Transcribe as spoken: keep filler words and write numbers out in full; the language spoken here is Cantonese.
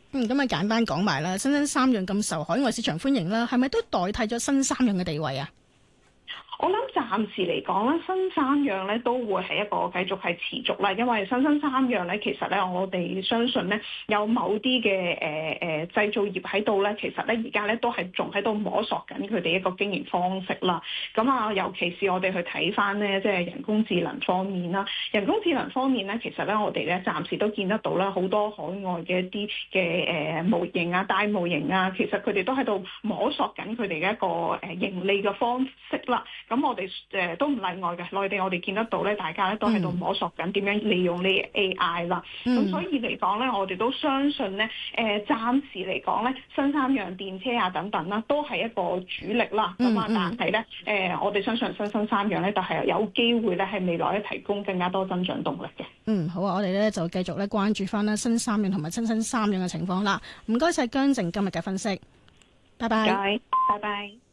嗯，咁啊簡單講埋啦，新新三樣咁受海外市場歡迎啦，係咪都代替咗新三樣嘅地位啊？ 我諗暫時嚟講咧，新三樣咧都會係一個繼續係持續啦，因為新新三樣咧，其實咧我哋相信咧有某啲嘅誒誒製造業喺度咧，其實咧而家咧都係仲喺度摸索緊佢哋一個經營方式啦。咁啊，尤其是我哋去睇翻咧，即係人工智能方面啦，人工智能方面咧，其實咧我哋咧暫時都見得到啦，好多海外嘅一啲嘅誒模型啊、大模型啊，其實佢哋都喺度摸索緊佢哋嘅一個誒盈利嘅方式啦。咁我哋誒都唔例外嘅，內地我哋見得到咧，大家咧都喺度摸索緊點樣利用呢 A I 啦。咁、嗯、所以嚟講咧，我哋都相信咧，誒、呃、暫時嚟講咧，新三樣電車啊等等啦，都係一個主力啦。咁啊、嗯，但係咧，誒、呃、我哋相信新新三樣咧，就係有機會咧，係未來咧提供更加多增長動力嘅。 嗯，好啊，我哋咧就繼續咧關注翻啦新三樣同埋新新三樣嘅情況啦。唔該晒姜靜今日嘅分析，拜拜， 拜拜。